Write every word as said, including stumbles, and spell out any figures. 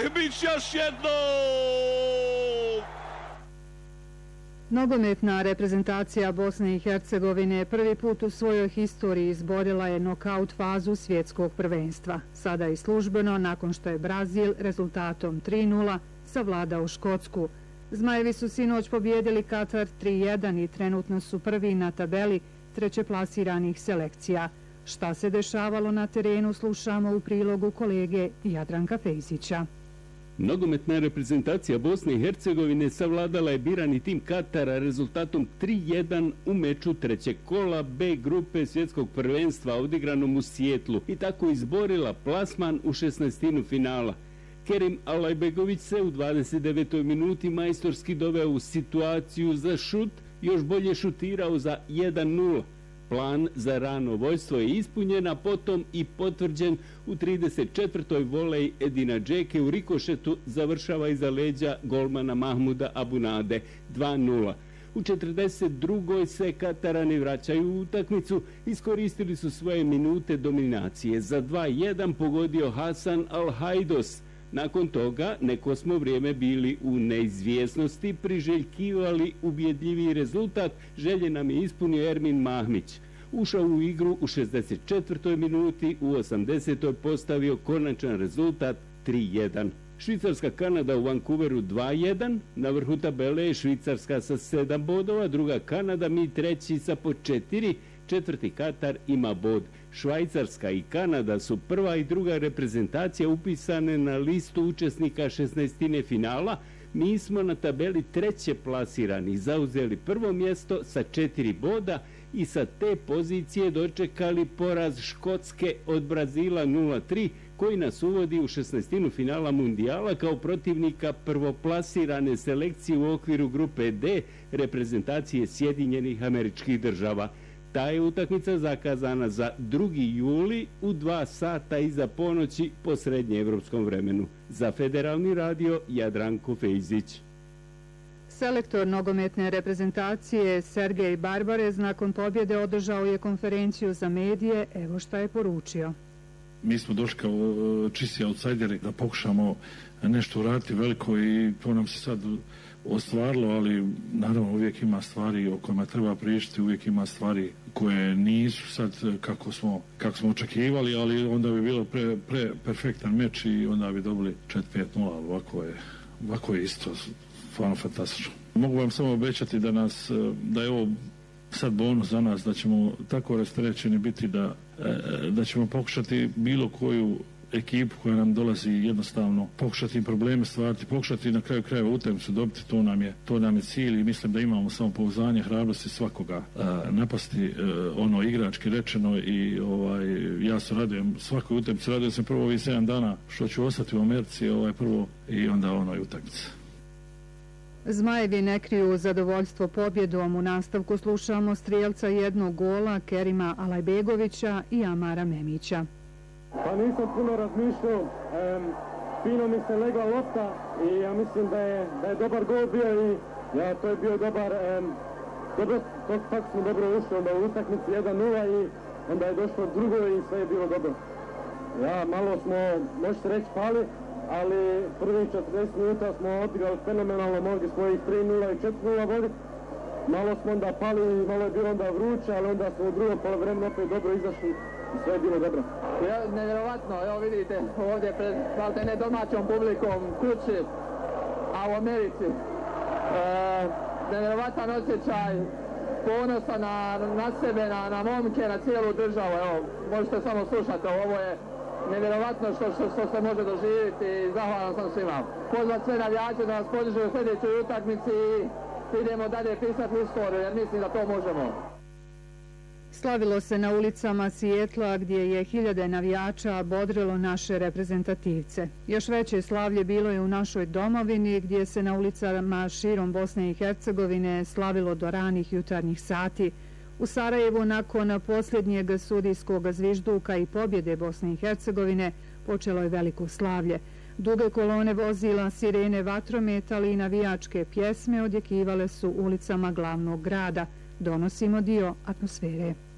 Mahmić još jednom! Nogometna reprezentacija Bosne i Hercegovine prvi put u svojoj historiji izborila je nokaut fazu svjetskog prvenstva. Sada i službeno, nakon što je Brazil rezultatom tri nula savladao Škotsku. Zmajevi su sinoć pobijedili Katar tri jedan i trenutno su prvi na tabeli trećeplasiranih selekcija. Šta se dešavalo na terenu slušamo u prilogu kolege Jadranka Fejzića. Nogometna reprezentacija Bosne i Hercegovine savladala je birani tim Katara rezultatom tri jedan u meču trećeg kola B grupe svjetskog prvenstva odigranom u Sijetlu i tako izborila plasman u šesnaestinu finala. Kerim Alajbegović se u dvadeset devetoj minuti majstorski doveo u situaciju za šut, još bolje šutirao za jedan nula. Plan za rano vojstvo je ispunjen, a potom i potvrđen u trideset četvrtoj volej Edina Džeke u rikošetu završava iza leđa golmana Mahmuda Abunade dva nula. U četrdeset drugoj se Katarani vraćaju u utakmicu, iskoristili su svoje minute dominacije. Za dva jedan pogodio Hasan Al-Hajdos. Nakon toga neko smo vrijeme bili u neizvjesnosti, priželjkivali ubjedljiviji rezultat, želje nam je ispunio Ermin Mahmić. Ušao u igru u šezdeset četvrtoj minuti, u osamdesetoj postavio konačan rezultat tri jedan. Švicarska-Kanada u Vancouveru dva jedan, na vrhu tabele je Švicarska sa sedam bodova, druga Kanada, mi treći sa po četiri, četvrti Katar ima bod. Švajcarska i Kanada su prva i druga reprezentacija upisane na listu učesnika šesnaestine finala. Mi smo na tabeli treće plasirani, zauzeli prvo mjesto sa četiri boda i sa te pozicije dočekali poraz Škotske od Brazila nula tri, koji nas uvodi u šesnaestinu finala mundijala kao protivnika prvoplasirane selekcije u okviru grupe D reprezentacije Sjedinjenih Američkih Država. Ta je utakmica zakazana za drugi juli u dva sata iza ponoći po srednjeevropskom vremenu. Za Federalni radio Jadranko Fejzić. Selektor nogometne reprezentacije Sergej Barbarez nakon pobjede održao je konferenciju za medije. Evo šta je poručio. Mi smo došli kao čisti outsideri da pokušamo nešto uraditi veliko i to nam se sad ostvarilo, ali naravno uvijek ima stvari o kojima treba pričati, uvijek ima stvari koje nisu sad kako smo, kako smo očekivali, ali onda bi bilo pre, pre perfektan meč i onda bi dobili četiri pet nula, ali ovako je, ovako je isto stvarno fantastično. Mogu vam samo obećati da nas, da je ovo sad bonus za nas, da ćemo tako rasterećeni biti da, da ćemo pokušati bilo koju ekipu koja nam dolazi jednostavno pokušati im probleme stvarati, pokušati na kraju krajeva utakmicu dobiti, to nam je to nam je cilj i mislim da imamo samopouzdanje, hrabrosti svakoga a, napasti a, ono igrački rečeno i ovaj ja se radujem svakoj utakmici, radujem se prvo ovih sedam dana što ću ostati u Americi, ovaj prvo i onda ono i utakmica. Zmajevi ne kriju zadovoljstvo pobjedom. U nastavku slušamo strijelca jednog gola Kerima Alajbegovića i Amara Memića. Pa nisam puno razmišljao, um, fino mi se legla lopta i ja mislim da je, da je dobar gol bio i ja, to je bio dobar, um, dobro, to, tako smo dobro ušli onda u utakmici jedan nula i onda je došlo drugo i sve je bilo dobro. Ja, malo smo, možete reći, pali, ali prvih četrdeset minuta smo odigrali fenomenalno, mogli smo ih tri nula i četiri nula voditi. Malo smo onda pali, malo je bilo onda vruće, ali onda smo u drugom polovremenu opet dobro izašli i sve je bilo dobro. Ja, nevjerovatno, evo vidite ovdje pred ne domaćom publikom kući, a u Americi. E, nevjerovatan osjećaj ponosa na, na sebe, na, na momke, na cijelu državu. Evo, možete samo slušati, ovo je nevjerovatno što, što, što se može doživjeti i zahvalan sam svima. Pozvat sve navijače da nas podrže u sljedećoj utakmici i idemo dalje pisati istoriju jer mislim da to možemo. Slavilo se na ulicama Sijetla gdje je hiljade navijača bodrilo naše reprezentativce. Još veće slavlje bilo je u našoj domovini gdje se na ulicama širom Bosne i Hercegovine slavilo do ranih jutarnjih sati. U Sarajevu nakon posljednjeg sudijskog zvižduka i pobjede Bosne i Hercegovine počelo je veliko slavlje. Duge kolone vozila, sirene, vatrometali i navijačke pjesme odjekivale su ulicama glavnog grada. Donosimo dio atmosfere.